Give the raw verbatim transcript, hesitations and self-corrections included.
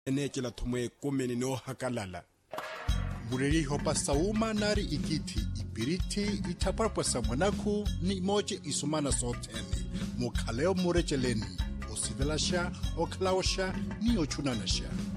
ene ke la thomwe komene no hakalala bureri hopa sauma nari ikiti ibiriti itaparpasa mwanaku ni moje isumana soteni mukhaleo murejeleni osivelasha oklaosha ni ochunanasha